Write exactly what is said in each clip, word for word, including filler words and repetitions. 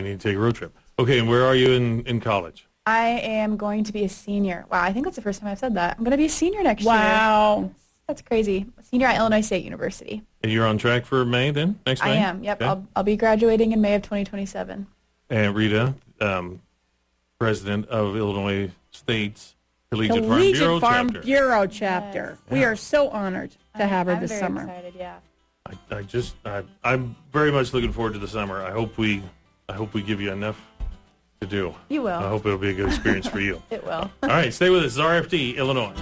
may need to take a road trip. Okay, and where are you in, in college? I am going to be a senior. Wow, I think that's the first time I've said that. I'm going to be a senior next wow. year. Wow. That's, that's crazy. A senior at Illinois State University. And you're on track for May then? Next May? I am, yep. Okay. I'll, I'll be graduating in May of twenty twenty-seven. And Rita, um, president of Illinois State's Collegiate, Collegiate Farm Bureau Farm chapter. Bureau chapter. Yes. We Yeah. are so honored to have her I'm this very summer. excited, yeah. I, I just, I, I'm very much looking forward to the summer. I hope we, I hope we give you enough to do. You will. I hope it'll be a good experience for you. It will. All right, stay with us. R F D, Illinois.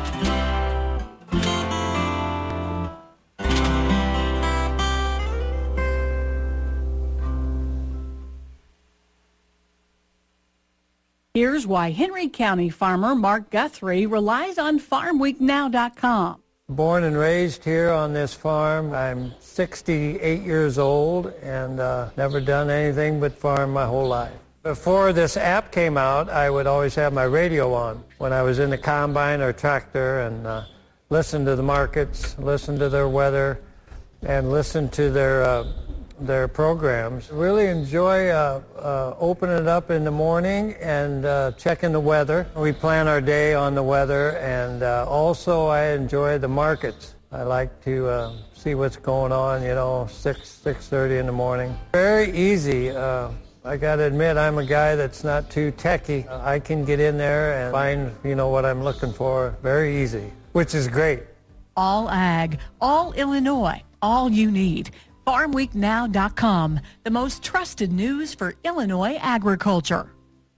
Here's why Henry County farmer Mark Guthrie relies on farm week now dot com. Born and raised here on this farm. I'm sixty-eight years old and uh, never done anything but farm my whole life. Before this app came out, I would always have my radio on when I was in the combine or tractor and uh, listen to the markets, listen to their weather, and listen to their uh, their programs. Really enjoy uh, uh, opening it up in the morning and uh, checking the weather. We plan our day on the weather, and uh, also I enjoy the markets. I like to uh, see what's going on, you know, six, six thirty in the morning. Very easy. Uh, I got to admit, I'm a guy that's not too techy. I can get in there and find, you know, what I'm looking for very easy, which is great. All ag, all Illinois, all you need. farm week now dot com, the most trusted news for Illinois agriculture.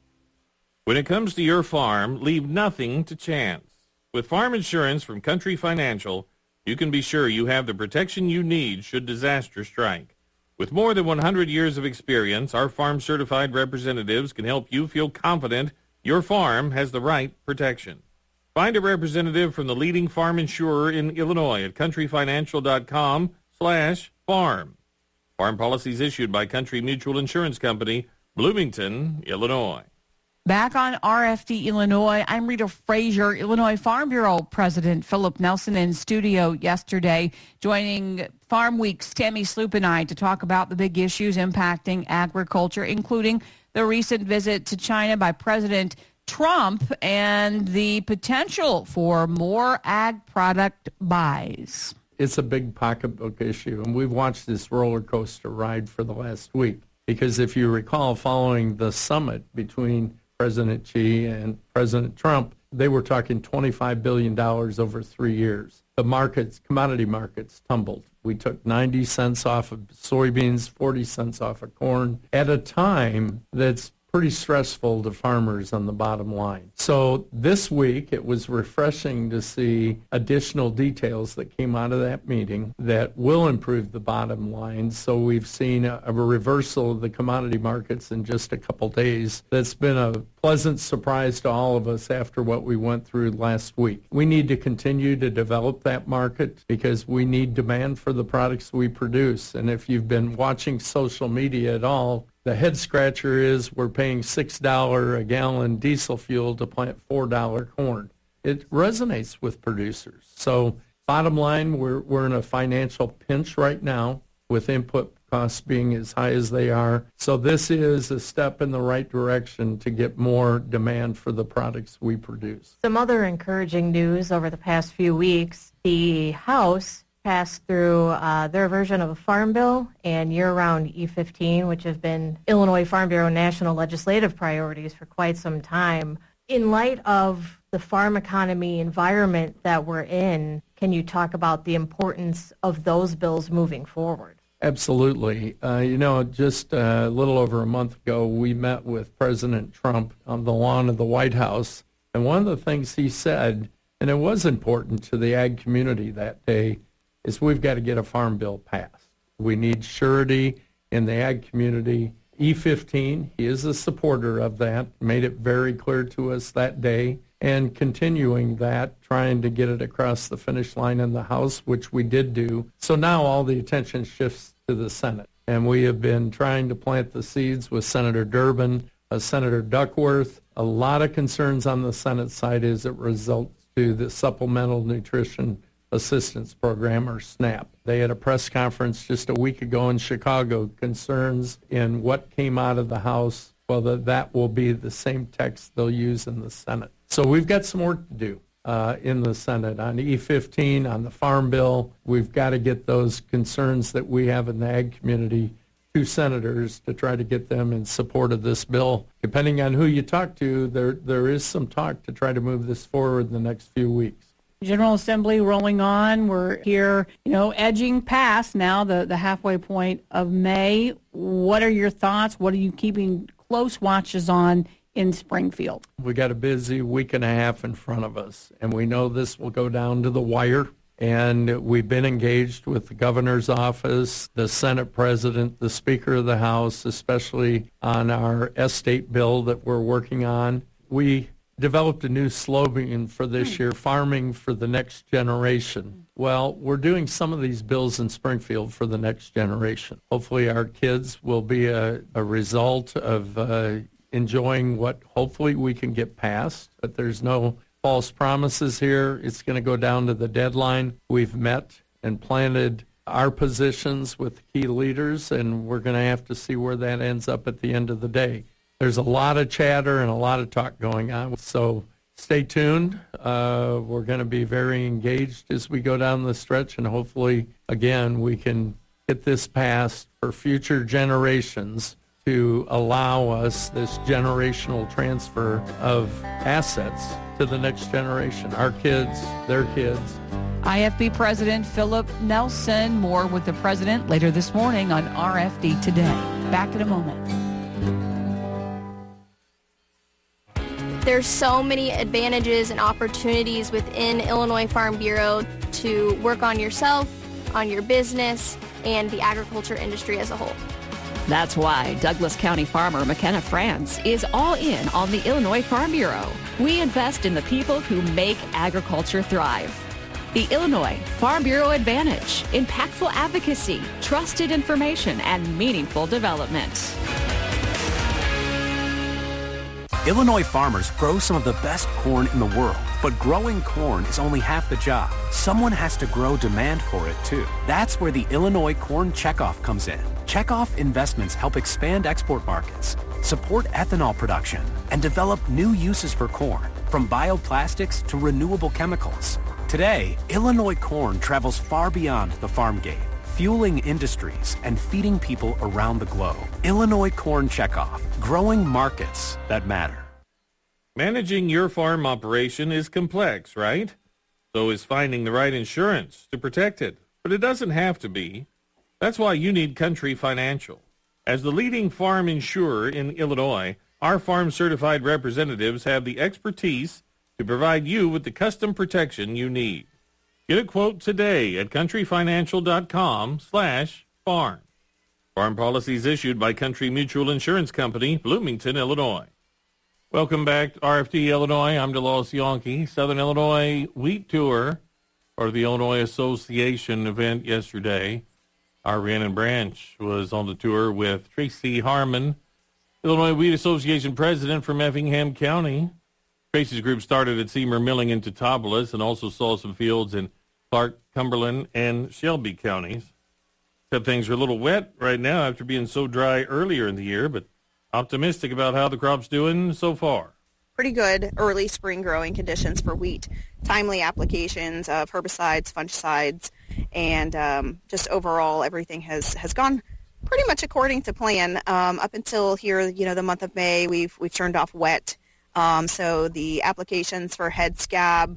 When it comes to your farm, leave nothing to chance. With farm insurance from Country Financial, you can be sure you have the protection you need should disaster strike. With more than one hundred years of experience, our farm-certified representatives can help you feel confident your farm has the right protection. Find a representative from the leading farm insurer in Illinois at country financial dot com slash farm. Farm policies issued by Country Mutual Insurance Company, Bloomington, Illinois. Back on R F D Illinois, I'm Rita Frazier, Illinois Farm Bureau President Philip Nelson in studio yesterday, joining Farm Week's Tammy Sloop and I to talk about the big issues impacting agriculture, including the recent visit to China by President Trump and the potential for more ag product buys. It's a big pocketbook issue, and we've watched this roller coaster ride for the last week. Because if you recall, following the summit between President Xi and President Trump, they were talking twenty-five billion dollars over three years. The markets, commodity markets, tumbled. We took ninety cents off of soybeans, forty cents off of corn, at a time that's pretty stressful to farmers on the bottom line. So this week, it was refreshing to see additional details that came out of that meeting that will improve the bottom line. So we've seen a, a reversal of the commodity markets in just a couple days. That's been a pleasant surprise to all of us after what we went through last week. We need to continue to develop that market because we need demand for the products we produce. And if you've been watching social media at all, the head scratcher is we're paying six dollars a gallon diesel fuel to plant four dollars corn. It resonates with producers. So bottom line, we're, we're in a financial pinch right now with input costs being as high as they are. So this is a step in the right direction to get more demand for the products we produce. Some other encouraging news over the past few weeks, the House passed through uh, their version of a farm bill and year-round E fifteen, which have been Illinois Farm Bureau national legislative priorities for quite some time. In light of the farm economy environment that we're in, can you talk about the importance of those bills moving forward? Absolutely. Uh, you know, just a little over a month ago, we met with President Trump on the lawn of the White House, and one of the things he said, and it was important to the ag community that day, is we've got to get a farm bill passed. We need surety in the ag community. E fifteen, he is a supporter of that, made it very clear to us that day, and continuing that, trying to get it across the finish line in the House, which we did do. So now all the attention shifts to the Senate. And we have been trying to plant the seeds with Senator Durbin, uh, Senator Duckworth. A lot of concerns on the Senate side as it results to the supplemental nutrition Assistance Program, or SNAP. They had a press conference just a week ago in Chicago, concerns in what came out of the House, whether that will be the same text they'll use in the Senate. So we've got some work to do uh, in the Senate on E fifteen, on the Farm Bill. We've got to get those concerns that we have in the ag community to senators to try to get them in support of this bill. Depending on who you talk to, there there is some talk to try to move this forward in the next few weeks. General Assembly rolling on. We're here, you know, edging past now the, the halfway point of May. What are your thoughts? What are you keeping close watches on in Springfield? We got a busy week and a half in front of us, and we know this will go down to the wire. And we've been engaged with the governor's office, the Senate president, the Speaker of the House, especially on our estate bill that we're working on. We developed a new slogan for this year, Farming for the Next Generation. Well, we're doing some of these bills in Springfield for the next generation. Hopefully our kids will be a, a result of uh, enjoying what hopefully we can get past, but there's no false promises here. It's going to go down to the deadline. We've met and planted our positions with key leaders, and we're going to have to see where that ends up at the end of the day. There's a lot of chatter and a lot of talk going on, so stay tuned. Uh, we're going to be very engaged as we go down the stretch, and hopefully, again, we can get this passed for future generations to allow us this generational transfer of assets to the next generation, our kids, their kids. I F B President Philip Nelson. More with the president later this morning on R F D Today. Back in a moment. There's so many advantages and opportunities within Illinois Farm Bureau to work on yourself, on your business, and the agriculture industry as a whole. That's why Douglas County farmer McKenna France is all in on the Illinois Farm Bureau. We invest in the people who make agriculture thrive. The Illinois Farm Bureau Advantage: impactful advocacy, trusted information, and meaningful development. Illinois farmers grow some of the best corn in the world, but growing corn is only half the job. Someone has to grow demand for it, too. That's where the Illinois Corn Checkoff comes in. Checkoff investments help expand export markets, support ethanol production, and develop new uses for corn, from bioplastics to renewable chemicals. Today, Illinois corn travels far beyond the farm gate, fueling industries and feeding people around the globe. Illinois Corn Checkoff, growing markets that matter. Managing your farm operation is complex, right? So is finding the right insurance to protect it. But it doesn't have to be. That's why you need Country Financial. As the leading farm insurer in Illinois, our farm-certified representatives have the expertise to provide you with the custom protection you need. Get a quote today at countryfinancial.com slash farm. Farm policies issued by Country Mutual Insurance Company, Bloomington, Illinois. Welcome back to R F D Illinois. I'm DeLos Yonke. Southern Illinois Wheat Tour, or the Illinois Association event yesterday. Our Rhiannon Branch was on the tour with Tracy Harmon, Illinois Wheat Association president from Effingham County. Tracy's group started at Seymour Milling in Totopolis and also saw some fields in Clark, Cumberland, and Shelby counties. Except things are a little wet right now after being so dry earlier in the year, but optimistic about how the crop's doing so far. Pretty good early spring growing conditions for wheat. Timely applications of herbicides, fungicides, and um, just overall everything has, has gone pretty much according to plan. Um, up until here, you know, the month of May, we've we've turned off wet. Um, so the applications for head scab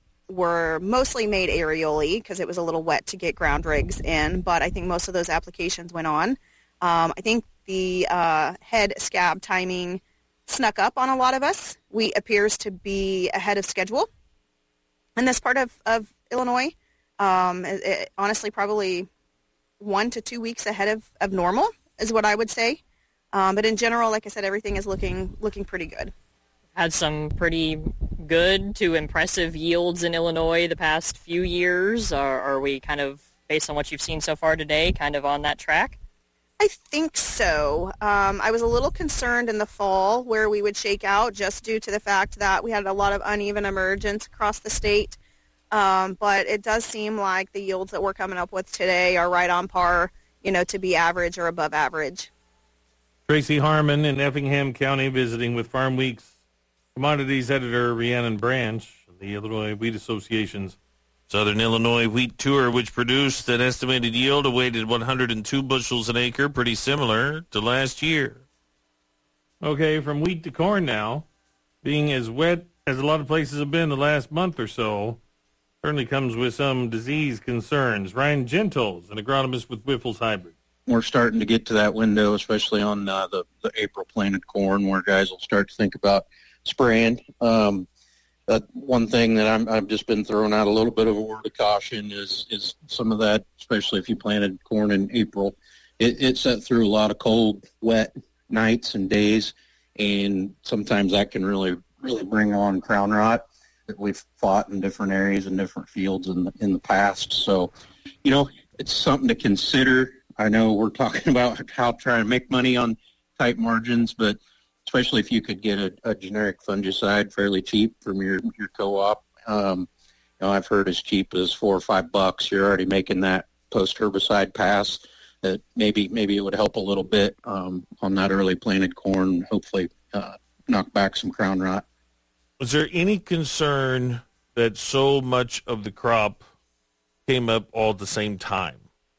were mostly made aerially because it was a little wet to get ground rigs in, but I think most of those applications went on. Um, I think the uh, head scab timing snuck up on a lot of us. Wheat appears to be ahead of schedule in this part of, of Illinois. Um, it, it, honestly, probably one to two weeks ahead of, of normal is what I would say. Um, but in general, like I said, everything is looking looking pretty good. Had some pretty good to impressive yields in Illinois the past few years. Are, are we kind of, based on what you've seen so far today, kind of on that track? I think so. Um, I was a little concerned in the fall where we would shake out just due to the fact that we had a lot of uneven emergence across the state. Um, but it does seem like the yields that we're coming up with today are right on par, you know, to be average or above average. Tracy Harmon in Effingham County visiting with Farm Week's commodities editor Rhiannon Branch, the Illinois Wheat Association's Southern Illinois Wheat Tour, which produced an estimated yield of weighted one hundred two bushels an acre, pretty similar to last year. Okay, from wheat to corn now. Being as wet as a lot of places have been the last month or so, certainly comes with some disease concerns. Ryan Gentles, an agronomist with Wiffles Hybrid. We're starting to get to that window, especially on uh, the, the April planted corn, where guys will start to think about spraying. Um, uh, one thing that I'm, I've just been throwing out a little bit of a word of caution is is some of that, especially if you planted corn in April. It, it set through a lot of cold, wet nights and days, and sometimes that can really, really bring on crown rot that we've fought in different areas and different fields in the, in the past. So, you know, it's something to consider. I know we're talking about how trying to make money on tight margins, but especially if you could get a, a generic fungicide fairly cheap from your, your co-op. Um, you know, I've heard as cheap as four or five bucks. You're already making that post-herbicide pass. That maybe maybe it would help a little bit um, on that early planted corn, hopefully uh, knock back some crown rot. Was there any concern that so much of the crop came up all at the same time?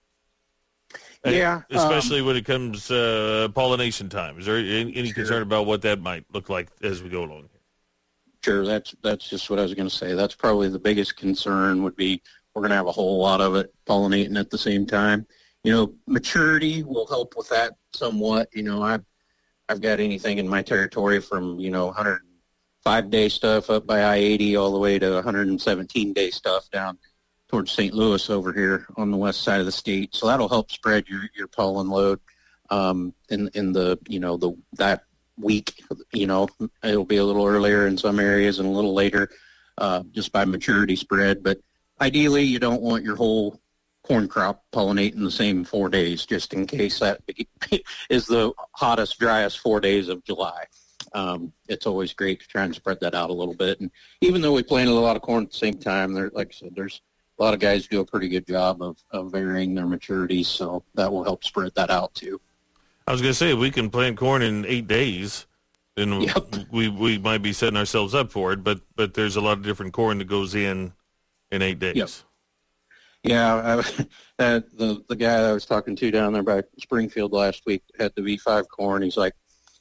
Yeah. Especially um, when it comes uh, pollination time. Is there any, any sure. concern about what that might look like as we go along here? Sure, that's that's just what I was going to say. That's probably the biggest concern would be we're going to have a whole lot of it pollinating at the same time. You know, maturity will help with that somewhat. You know, I've, I've got anything in my territory from, you know, one hundred five day stuff up by I eighty all the way to one hundred seventeen day stuff down towards Saint Louis over here on the west side of the state. So that'll help spread your, your pollen load um, in, in the, you know, the that week. You know, it'll be a little earlier in some areas and a little later uh, just by maturity spread. But ideally, you don't want your whole corn crop pollinating the same four days, just in case that is the hottest, driest four days of July. Um, it's always great to try and spread that out a little bit. And even though we planted a lot of corn at the same time, there, like I said, there's a lot of guys who do a pretty good job of, of varying their maturities, so that will help spread that out too. I was going to say, if we can plant corn in eight days, then Yep. we we might be setting ourselves up for it. But but there's a lot of different corn that goes in in eight days. Yep. Yeah, I, uh, the the guy that I was talking to down there by Springfield last week had the V five corn. He's like,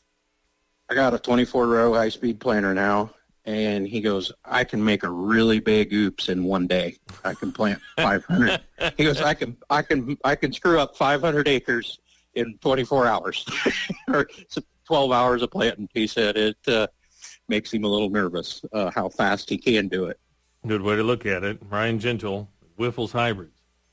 I got a twenty-four row high speed planter now, and he goes, I can make a really big oops in one day. I can plant five hundred. He goes, I can I can I can screw up five hundred acres in twenty-four hours, or twelve hours of planting. He said it uh, makes him a little nervous uh, how fast he can do it. Good way to look at it. Ryan Gentle, Wiffles Hybrids.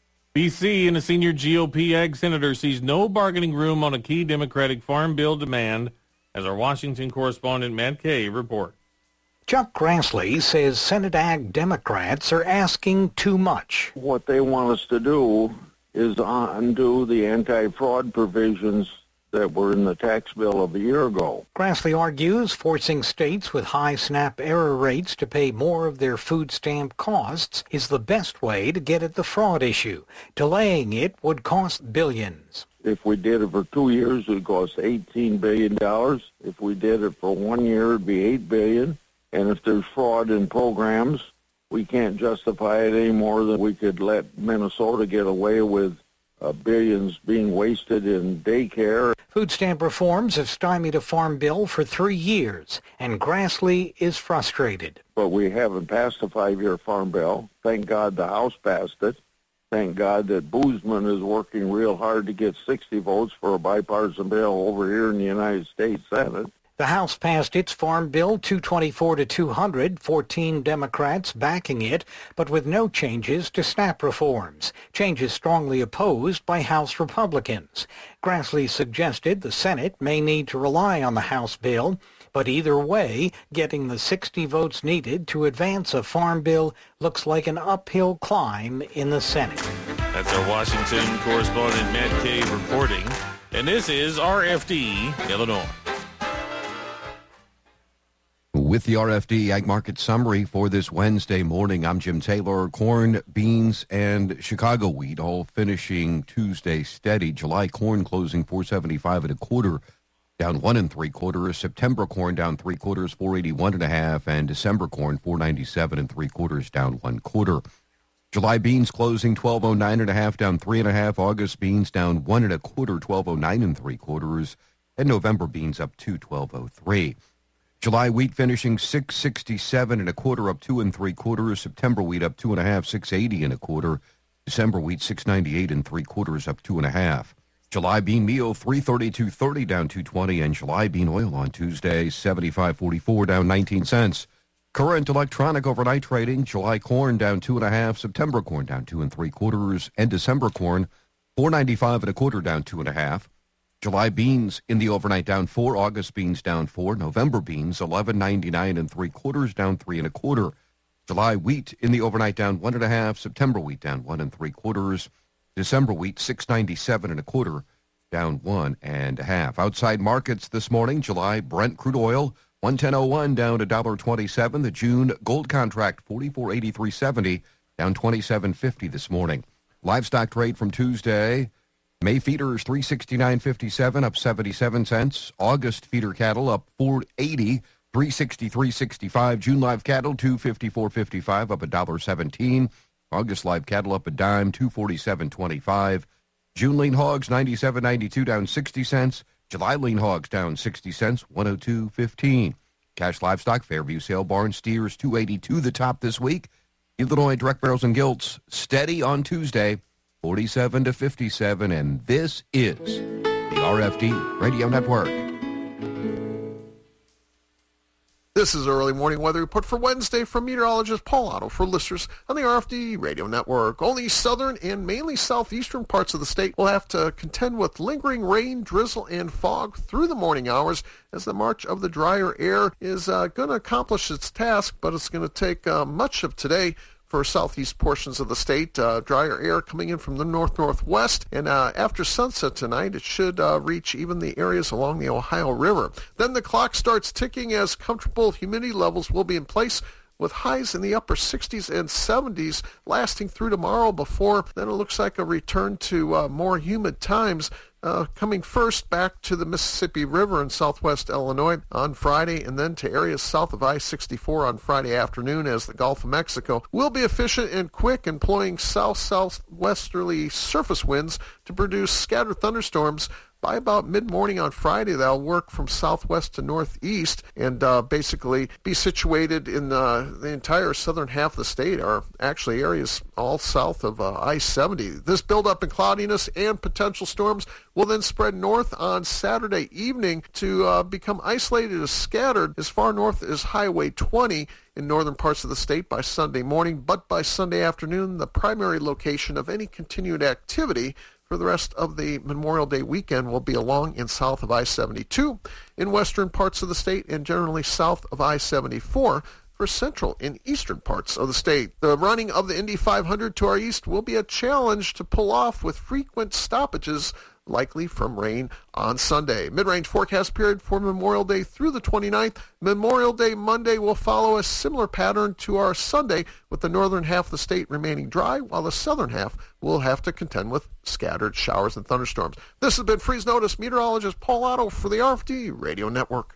B C and a senior G O P ag senator sees no bargaining room on a key Democratic farm bill demand, as our Washington correspondent Matt Kay reports. Chuck Grassley says Senate Ag Democrats are asking too much. What they want us to do is undo the anti-fraud provisions that were in the tax bill of a year ago. Grassley argues forcing states with high SNAP error rates to pay more of their food stamp costs is the best way to get at the fraud issue. Delaying it would cost billions. If we did it for two years, it would cost eighteen billion dollars. If we did it for one year, it would be eight billion dollars. And if there's fraud in programs, we can't justify it any more than we could let Minnesota get away with uh, billions being wasted in daycare. Food stamp reforms have stymied a farm bill for three years, and Grassley is frustrated. But we haven't passed a five-year farm bill. Thank God the House passed it. Thank God that Boozman is working real hard to get sixty votes for a bipartisan bill over here in the United States Senate. The House passed its farm bill two twenty-four to two hundred, fourteen Democrats backing it, but with no changes to SNAP reforms, changes strongly opposed by House Republicans. Grassley suggested the Senate may need to rely on the House bill, but either way, getting the sixty votes needed to advance a farm bill looks like an uphill climb in the Senate. That's our Washington correspondent Matt Kay reporting, and this is R F D Illinois. With the R F D Ag Market Summary for this Wednesday morning, I'm Jim Taylor. Corn, beans, and Chicago wheat all finishing Tuesday steady. July corn closing four seventy-five and a quarter, down one and three quarters. September corn down three quarters, four eighty-one and a half, and December corn four ninety-seven and three quarters, down one quarter. July beans closing twelve oh nine and a half, down three and a half. August beans down one and a quarter, twelve oh nine and three quarters, and November beans up two, twelve oh three. July wheat finishing six sixty-seven and a quarter, up two and three quarters. September wheat up two and a half, six eighty and a quarter. December wheat six ninety-eight and three quarters, up two and a half. July bean meal three thirty-two thirty, down two twenty, and July bean oil on Tuesday seventy-five forty-four, down nineteen cents. Current electronic overnight trading: July corn down two and a half, September corn down two and three quarters, and December corn four ninety-five and a quarter, down two and a half. July beans in the overnight down four, August beans down four, November beans eleven ninety-nine and three quarters, down three and a quarter. July wheat in the overnight down one and a half, September wheat down one and three quarters, December wheat six ninety-seven and a quarter, down one and a half. Outside markets this morning: July Brent crude oil one ten oh one, down one dollar twenty-seven. The June gold contract forty-four eighty-three seventy, down twenty-seven fifty this morning. Livestock trade from Tuesday: May feeders three sixty-nine fifty-seven, up seventy-seven cents. August feeder cattle up four eighty, three sixty-three sixty-five. June live cattle two fifty-four fifty-five, up one dollar seventeen. August live cattle up a dime, two forty-seven twenty-five. June lean hogs ninety-seven ninety-two, down sixty cents. July lean hogs down sixty cents, one oh two fifteen. Cash livestock: Fairview sale barn steers two eighty-two the top this week. Illinois direct barrels and gilts steady on Tuesday, forty-seven to fifty-seven, and this is the R F D Radio Network. This is early morning weather report for Wednesday from meteorologist Paul Otto for listeners on the R F D Radio Network. Only southern and mainly southeastern parts of the state will have to contend with lingering rain, drizzle, and fog through the morning hours as the march of the drier air is uh, going to accomplish its task, but it's going to take uh, much of today for southeast portions of the state. Uh, drier air coming in from the north-northwest, and uh, after sunset tonight, it should uh, reach even the areas along the Ohio River. Then the clock starts ticking as comfortable humidity levels will be in place, with highs in the upper sixties and seventies lasting through tomorrow before then it looks like a return to uh, more humid times. Uh, coming first back to the Mississippi River in southwest Illinois on Friday, and then to areas south of I sixty-four on Friday afternoon, as the Gulf of Mexico will be efficient and quick, employing south-southwesterly surface winds to produce scattered thunderstorms. By about mid-morning on Friday, they'll work from southwest to northeast and uh, basically be situated in uh, the entire southern half of the state, or actually areas all south of uh, I seventy. This buildup in cloudiness and potential storms will then spread north on Saturday evening to uh, become isolated as scattered as far north as Highway twenty in northern parts of the state by Sunday morning, but by Sunday afternoon, the primary location of any continued activity for the rest of the Memorial Day weekend will be along and south of I seventy-two in western parts of the state and generally south of I seventy-four for central and eastern parts of the state. The running of the Indy five hundred to our east will be a challenge to pull off, with frequent stoppages likely from rain on Sunday. Mid-range forecast period for Memorial Day through the twenty-ninth. Memorial Day Monday will follow a similar pattern to our Sunday, with the northern half of the state remaining dry, while the southern half will have to contend with scattered showers and thunderstorms. This has been Freeze Notice meteorologist Paul Otto for the R F D Radio Network.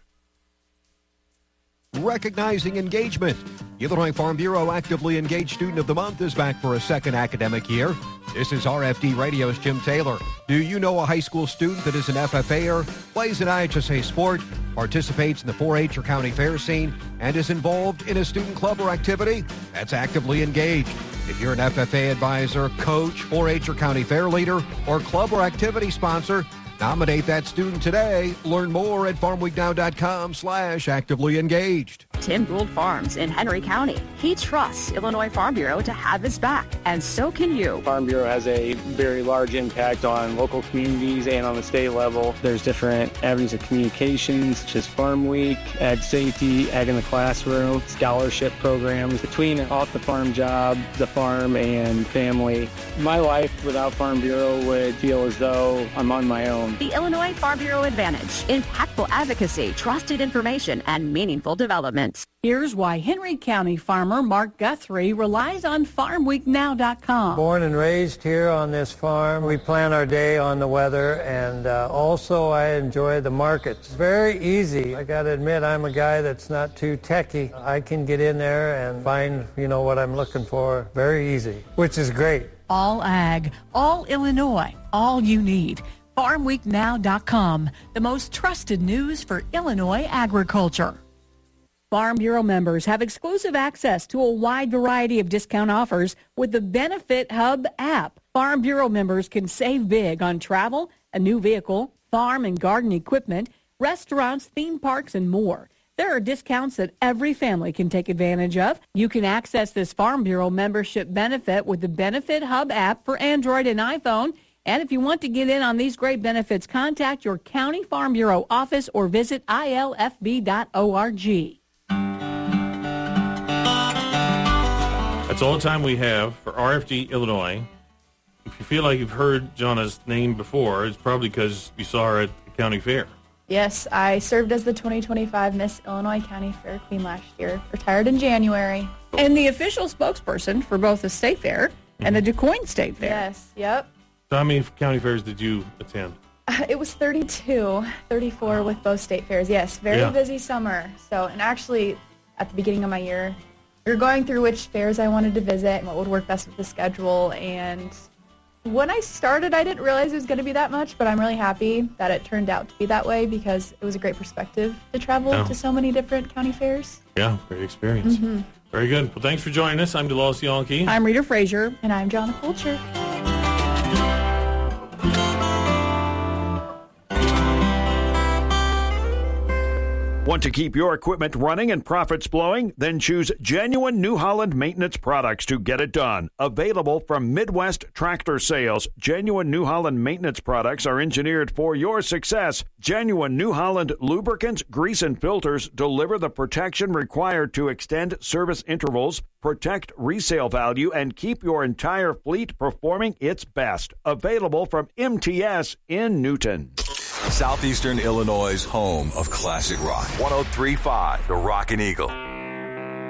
Recognizing engagement. Illinois Farm Bureau Actively Engaged Student of the Month is back for a second academic year. This is R F D Radio's Jim Taylor. Do you know a high school student that is an F F A er, plays an I H S A sport, participates in the four H or county fair scene, and is involved in a student club or activity? That's actively engaged. If you're an F F A advisor, coach, four H or county fair leader, or club or activity sponsor, nominate that student today. Learn more at farmweeknow.com slash actively engaged. Tim Gould Farms in Henry County. He trusts Illinois Farm Bureau to have his back, and so can you. Farm Bureau has a very large impact on local communities and on the state level. There's different avenues of communications, such as Farm Week, Ag Safety, Ag in the Classroom, scholarship programs. Between off the farm job, the farm, and family, my life without Farm Bureau would feel as though I'm on my own. The Illinois Farm Bureau Advantage. Impactful advocacy, trusted information, and meaningful development. results. Here's why Henry County farmer Mark Guthrie relies on farm week now dot com. Born and raised here on this farm. We plan our day on the weather, and uh, also I enjoy the markets. Very easy. I got to admit, I'm a guy that's not too techy. I can get in there and find, you know, what I'm looking for very easy, which is great. All ag, all Illinois, all you need. farm week now dot com, the most trusted news for Illinois agriculture. Farm Bureau members have exclusive access to a wide variety of discount offers with the Benefit Hub app. Farm Bureau members can save big on travel, a new vehicle, farm and garden equipment, restaurants, theme parks, and more. There are discounts that every family can take advantage of. You can access this Farm Bureau membership benefit with the Benefit Hub app for Android and iPhone. And if you want to get in on these great benefits, contact your County Farm Bureau office or visit I L F B dot org. That's all the time we have for R F D Illinois. If you feel like you've heard Jonna's name before, it's probably because you saw her at the county fair. Yes, I served as the twenty twenty-five Miss Illinois County Fair Queen last year. Retired in January. And the official spokesperson for both the State Fair and the DuQuoin State Fair. Yes, yep. So how many county fairs did you attend? Uh, it was thirty-two, thirty-four with both state fairs. Yes, very Yeah. busy summer. So, and actually, at the beginning of my year, we were going through which fairs I wanted to visit and what would work best with the schedule. And when I started, I didn't realize it was going to be that much, but I'm really happy that it turned out to be that way because it was a great perspective to travel Yeah. to so many different county fairs. Yeah, great experience. Mhm. Very good. Well, thanks for joining us. I'm DeLawes Yankee. I'm Rita Frazier. And I'm Jonna Fulcher. Want to keep your equipment running and profits flowing? Then choose Genuine New Holland Maintenance Products to get it done. Available from Midwest Tractor Sales, Genuine New Holland Maintenance Products are engineered for your success. Genuine New Holland lubricants, grease, and filters deliver the protection required to extend service intervals, protect resale value, and keep your entire fleet performing its best. Available from M T S in Newton. Southeastern Illinois' home of classic rock. one oh three point five, The Rockin' Eagle.